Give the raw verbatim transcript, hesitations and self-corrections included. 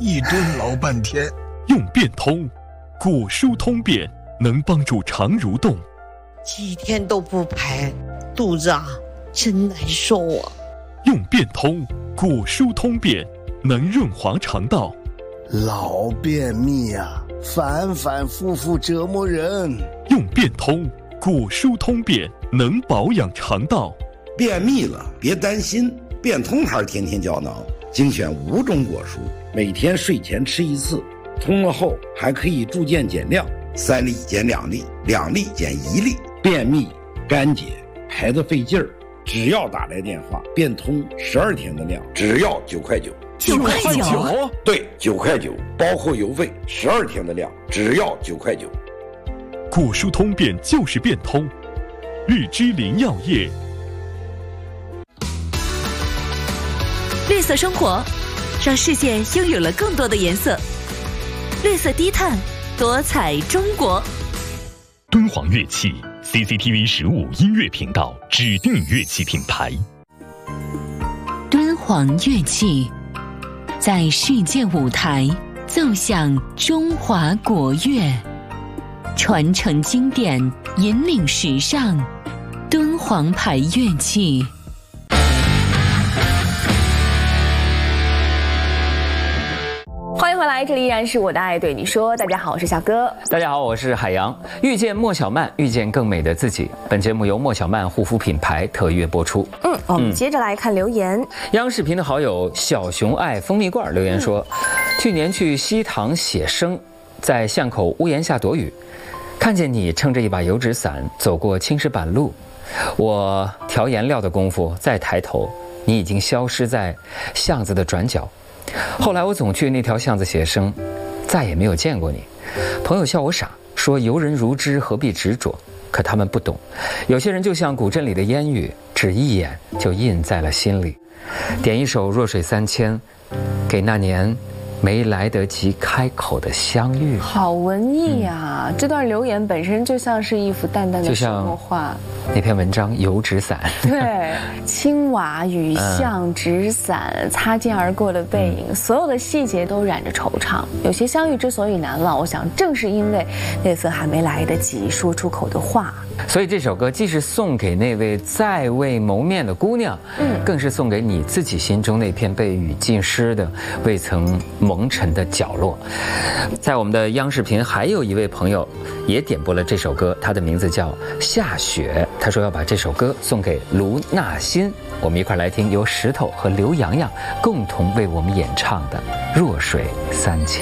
一蹲老半天。 用变通，果蔬通便能帮助肠蠕动。 几天都不排，肚子啊真难受啊。 用变通，果蔬通便能润滑肠道。 老便秘啊，反反复复折磨人。 用变通，果蔬通便能保养肠道。 便秘了别担心，变通牌天天胶囊精选五种果蔬，每天睡前吃一次，通了后还可以逐渐减量，三粒减两粒，两粒减一粒。便秘干结排得费劲儿，只要打来电话，变通十二天的量，只要九块九。 九块九？ 对，九块九，包括邮费，十二天的量，只要九块九。 果蔬通便就是变通，日之林药业。 绿色生活，让世界拥有了更多的颜色。绿色低碳，多彩中国。 敦煌乐器 C C T V 十五音乐频道指定乐器品牌。 敦煌乐器在世界舞台奏响中华国乐，传承经典，引领时尚。敦煌牌乐器。 欢迎回来，这里依然是我的爱对你说。大家好，我是小哥。 大家好，我是海洋。遇见莫小曼，遇见更美的自己。本节目由莫小曼护肤品牌特约播出。 嗯，我们接着来看留言。嗯、 央视频的好友小熊爱蜂蜜罐留言说，嗯、去年去西塘写生，在巷口屋檐下躲雨，看见你撑着一把油纸伞走过青石板路，我调颜料的功夫再抬头，你已经消失在巷子的转角。后来我总去那条巷子写生，再也没有见过你。朋友笑我傻，说游人如织何必执着，可他们不懂，有些人就像古镇里的烟雨，只一眼就印在了心里。点一首弱水三千，给那年没来得及开口的相遇。 好文艺啊、嗯、这段留言本身就像是一幅淡淡的生活画。 那篇文章油纸伞， 对，青瓦雨巷纸伞、嗯、擦肩而过的背影、嗯、所有的细节都染着惆怅。有些相遇之所以难忘，我想正是因为那份还没来得及说出口的话。 所以这首歌既是送给那位在未谋面的姑娘，嗯，更是送给你自己心中那片被雨浸湿的未曾蒙尘的角落。在我们的央视频还有一位朋友也点播了这首歌，他的名字叫夏雪，他说要把这首歌送给卢纳欣。我们一块来听由石头和刘洋洋共同为我们演唱的《弱水三千》。